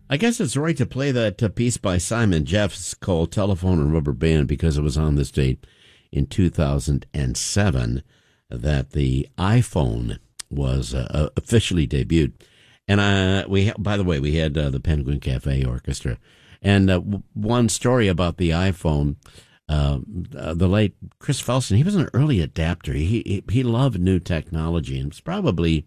I guess it's right to play that piece by Simon Jeffs called Telephone and Rubber Band because it was on this date in 2007 that the iPhone was officially debuted. And by the way, we had the Penguin Cafe Orchestra. And one story about the iPhone, the late Chris Felsen, he was an early adapter. He loved new technology, and it's probably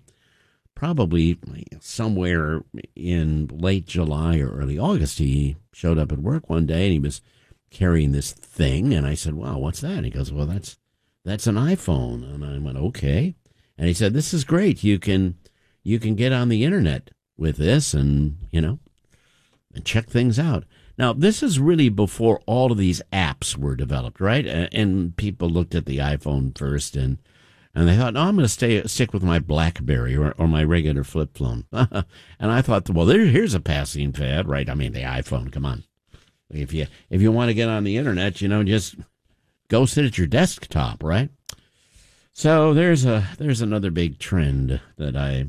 somewhere in late July or early August, he showed up at work one day and he was carrying this thing. And I said, "Wow, what's that?" And he goes, "Well, that's an iPhone." And I went, "Okay." And he said, "This is great. You can get on the internet with this and, and check things out." Now, this is really before all of these apps were developed, right? And people looked at the iPhone first and they thought, "No, I'm going to stick with my BlackBerry or my regular flip phone." And I thought, well, here's a passing fad, right? I mean, the iPhone, come on. If you want to get on the internet, just go sit at your desktop, right? So there's another big trend that I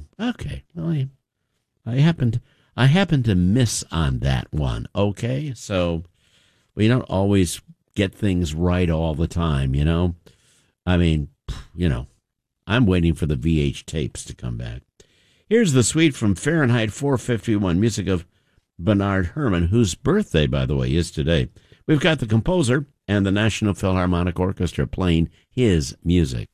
happen to miss on that one. Okay, so we don't always get things right all the time, I mean, I'm waiting for the VH tapes to come back. Here's the suite from Fahrenheit 451, music of Bernard Herrmann, whose birthday, by the way, is today. We've got the composer and the National Philharmonic Orchestra playing his music.